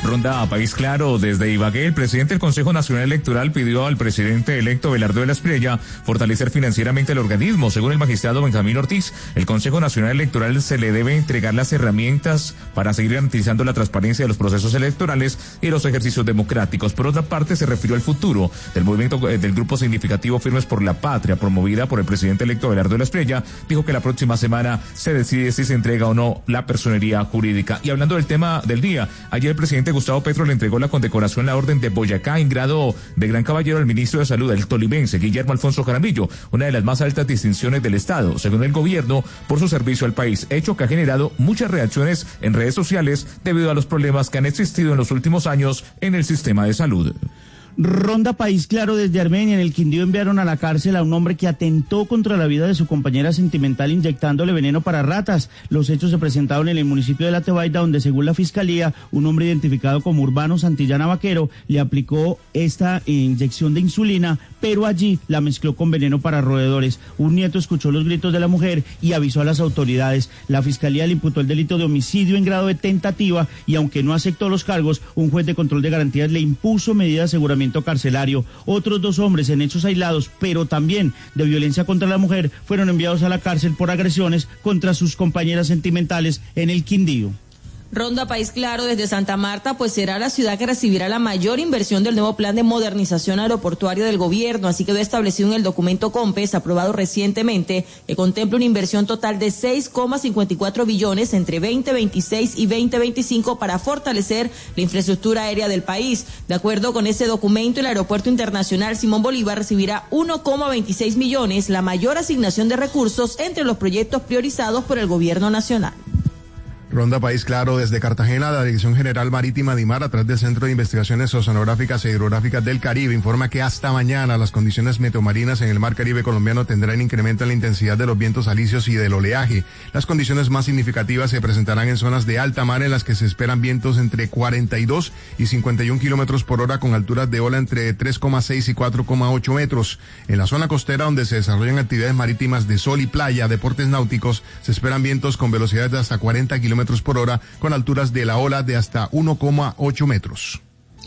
Ronda a País Claro desde Ibagué. El presidente del Consejo Nacional Electoral pidió al presidente electo Belardo de la Espriella fortalecer financieramente el organismo. Según el magistrado Benjamín Ortiz, el Consejo Nacional Electoral se le debe entregar las herramientas para seguir garantizando la transparencia de los procesos electorales y los ejercicios democráticos. Por otra parte, se refirió al futuro del movimiento del grupo significativo Firmes por la Patria, promovida por el presidente electo Belardo de la Espriella. Dijo que la próxima semana se decide si se entrega o no la personería jurídica. Y hablando del tema del día, ayer el presidente Gustavo Petro le entregó la condecoración la Orden de Boyacá en grado de Gran Caballero al ministro de Salud, el tolimense Guillermo Alfonso Jaramillo, una de las más altas distinciones del Estado, según el gobierno, por su servicio al país, hecho que ha generado muchas reacciones en redes sociales debido a los problemas que han existido en los últimos años en el sistema de salud. Ronda País Claro desde Armenia. En el Quindío enviaron a la cárcel a un hombre que atentó contra la vida de su compañera sentimental inyectándole veneno para ratas. Los hechos se presentaron en el municipio de La Tebaida, donde según la fiscalía, un hombre identificado como Urbano Santillana Vaquero le aplicó esta inyección de insulina, pero allí la mezcló con veneno para roedores. Un nieto escuchó los gritos de la mujer y avisó a las autoridades. La fiscalía le imputó el delito de homicidio en grado de tentativa y aunque no aceptó los cargos, un juez de control de garantías le impuso medida de aseguramiento carcelario. Otros 2 hombres en hechos aislados, pero también de violencia contra la mujer, fueron enviados a la cárcel por agresiones contra sus compañeras sentimentales en el Quindío. Ronda País Claro desde Santa Marta, pues será la ciudad que recibirá la mayor inversión del nuevo plan de modernización aeroportuaria del gobierno. Así quedó establecido en el documento COMPES aprobado recientemente, que contempla una inversión total de 6,54 billones entre 2026 y 2025 para fortalecer la infraestructura aérea del país. De acuerdo con ese documento, el Aeropuerto Internacional Simón Bolívar recibirá 1,26 millones, la mayor asignación de recursos entre los proyectos priorizados por el gobierno nacional. Ronda País Claro desde Cartagena. La Dirección General Marítima DIMAR, a través del Centro de Investigaciones Oceanográficas e Hidrográficas del Caribe, informa que hasta mañana las condiciones meteomarinas en el mar Caribe colombiano tendrán incremento en la intensidad de los vientos alisios y del oleaje. Las condiciones más significativas se presentarán en zonas de alta mar, en las que se esperan vientos entre 42 y 51 kilómetros por hora, con alturas de ola entre 3,6 y 4,8 metros. En la zona costera, donde se desarrollan actividades marítimas de sol y playa, deportes náuticos, se esperan vientos con velocidades de hasta 40 kilómetros por hora, con alturas de la ola de hasta 1,8 metros.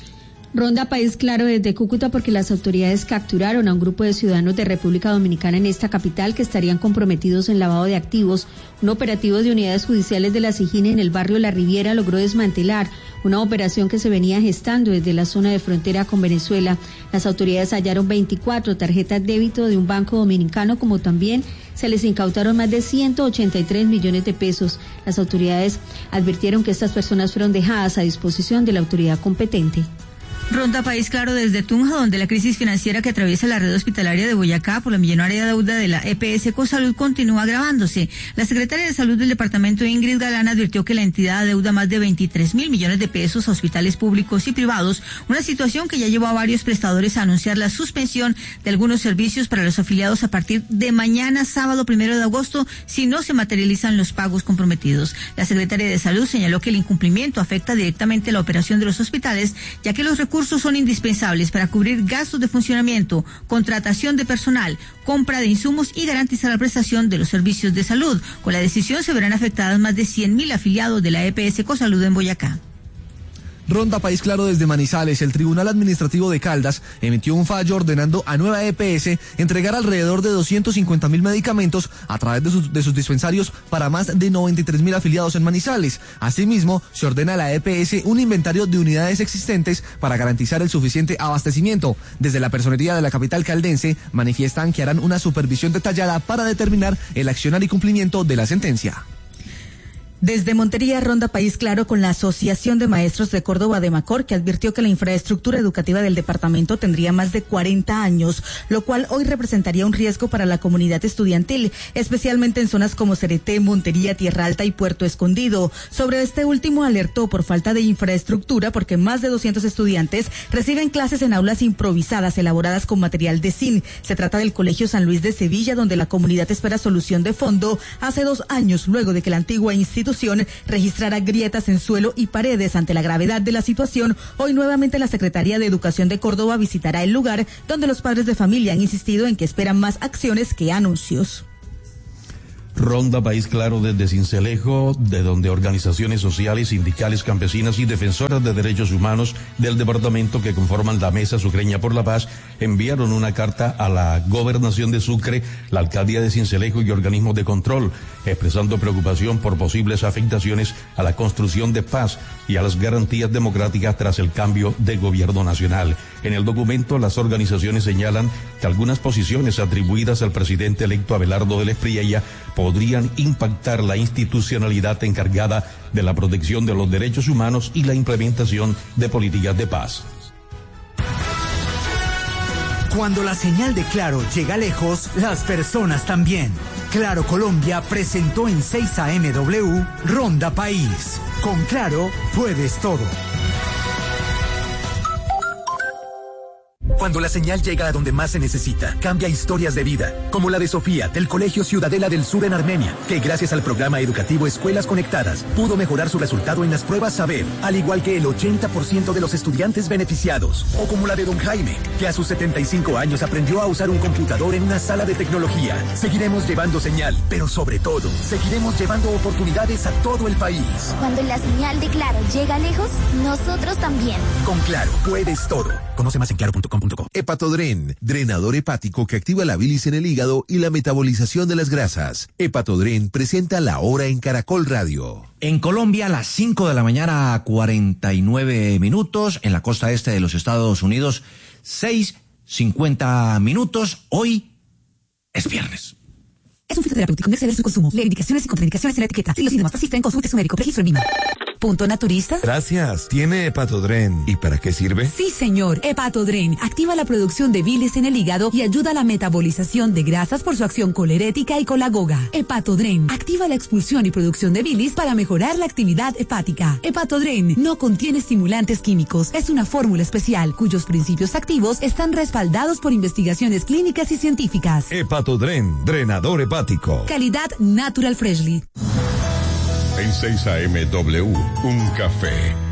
Ronda País Claro desde Cúcuta, porque las autoridades capturaron a un grupo de ciudadanos de República Dominicana en esta capital que estarían comprometidos en lavado de activos. Un operativo de unidades judiciales de la SIJIN en el barrio La Riviera logró desmantelar una operación que se venía gestando desde la zona de frontera con Venezuela. Las autoridades hallaron 24 tarjetas débito de un banco dominicano, como también se les incautaron más de 183 millones de pesos. Las autoridades advirtieron que estas personas fueron dejadas a disposición de la autoridad competente. Ronda País Claro desde Tunja, donde la crisis financiera que atraviesa la red hospitalaria de Boyacá por la millonaria deuda de la EPS Cosalud continúa agravándose. La secretaria de Salud del departamento, Ingrid Galán, advirtió que la entidad adeuda más de 23.000 millones de pesos a hospitales públicos y privados, una situación que ya llevó a varios prestadores a anunciar la suspensión de algunos servicios para los afiliados a partir de mañana, sábado 1 de agosto, si no se materializan los pagos comprometidos. La secretaria de Salud señaló que el incumplimiento afecta directamente la operación de los hospitales, ya que los recursos son indispensables para cubrir gastos de funcionamiento, contratación de personal, compra de insumos y garantizar la prestación de los servicios de salud. Con la decisión se verán afectadas más de 100.000 afiliados de la EPS Cosalud en Boyacá. Ronda País Claro desde Manizales. El Tribunal Administrativo de Caldas emitió un fallo ordenando a Nueva EPS entregar alrededor de 250.000 medicamentos a través de sus dispensarios para más de 93.000 afiliados en Manizales. Asimismo, se ordena a la EPS un inventario de unidades existentes para garantizar el suficiente abastecimiento. Desde la personería de la capital caldense manifiestan que harán una supervisión detallada para determinar el accionar y cumplimiento de la sentencia. Desde Montería, Ronda País Claro con la Asociación de Maestros de Córdoba de Macor, que advirtió que la infraestructura educativa del departamento tendría más de 40 años, lo cual hoy representaría un riesgo para la comunidad estudiantil, especialmente en zonas como Cereté, Montería, Tierra Alta y Puerto Escondido. Sobre este último alertó por falta de infraestructura, porque más de 200 estudiantes reciben clases en aulas improvisadas elaboradas con material de zinc. Se trata del Colegio San Luis de Sevilla, donde la comunidad espera solución de fondo hace 2 años, luego de que la antigua institución registrara grietas en suelo y paredes. Ante la gravedad de la situación, hoy nuevamente la Secretaría de Educación de Córdoba visitará el lugar, donde los padres de familia han insistido en que esperan más acciones que anuncios. Ronda País Claro desde Sincelejo, de donde organizaciones sociales, sindicales, campesinas y defensoras de derechos humanos del departamento que conforman la Mesa Sucreña por la Paz enviaron una carta a la Gobernación de Sucre, la Alcaldía de Sincelejo y organismos de control, expresando preocupación por posibles afectaciones a la construcción de paz y a las garantías democráticas tras el cambio de gobierno nacional. En el documento, las organizaciones señalan que algunas posiciones atribuidas al presidente electo Abelardo de la Espriella podrían impactar la institucionalidad encargada de la protección de los derechos humanos y la implementación de políticas de paz. Cuando la señal de Claro llega lejos, las personas también. Claro Colombia presentó en 6 AM Ronda País. Con Claro puedes todo. Cuando la señal llega a donde más se necesita, cambia historias de vida, como la de Sofía, del Colegio Ciudadela del Sur en Armenia, que gracias al programa educativo Escuelas Conectadas, pudo mejorar su resultado en las pruebas Saber, al igual que el 80% de los estudiantes beneficiados. O como la de don Jaime, que a sus 75 años aprendió a usar un computador en una sala de tecnología. Seguiremos llevando señal, pero sobre todo, seguiremos llevando oportunidades a todo el país. Cuando la señal de Claro llega lejos, nosotros también. Con Claro, puedes todo. Conoce más en claro.com.co. Hepatodren, drenador hepático que activa la bilis en el hígado y la metabolización de las grasas. Hepatodren presenta La Hora en Caracol Radio. En Colombia, a las 5 de la mañana, a 49 minutos. En la costa este de los Estados Unidos, 6:50 minutos. Hoy es viernes. Es un fitoterapéutico, no exceder su consumo. Lee indicaciones y contraindicaciones en la etiqueta. Si los síntomas persisten, consulte a su médico. Registro en Lima. ¿Punto naturista? Gracias. ¿Tiene Hepatodren? ¿Y para qué sirve? Sí, señor. Hepatodren activa la producción de bilis en el hígado y ayuda a la metabolización de grasas por su acción colerética y colagoga. Hepatodren activa la expulsión y producción de bilis para mejorar la actividad hepática. Hepatodren no contiene estimulantes químicos. Es una fórmula especial cuyos principios activos están respaldados por investigaciones clínicas y científicas. Hepatodren, drenador hepático. Calidad Natural Freshly. En 6 AM, un café